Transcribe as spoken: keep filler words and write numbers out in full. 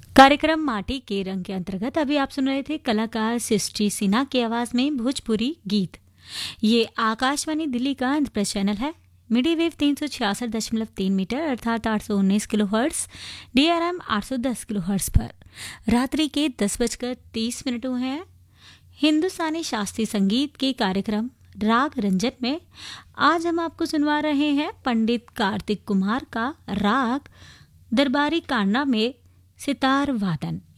कार्यक्रम माटी के रंग के अंतर्गत अभी आप सुन रहे थे कलाकार सृष्टि सिन्हा की आवाज में भोजपुरी गीत। ये आकाशवाणी दिल्ली का अंतप्रदेश चैनल है। मीडियम वेव तीन सौ छियासठ दशमलव तीन मीटर अर्थात आठ सौ उन्नीस kilo hertz, D R M आठ सौ दस किलो हर्ट्स पर रात्रि के दस बजकर तीस मिनट हुए हैं। हिंदुस्तानी शास्त्रीय संगीत के कार्यक्रम राग रंजन में आज हम आपको सुनवा रहे हैं पंडित कार्तिक कुमार का राग दरबारी कान्हा में सितार वादन।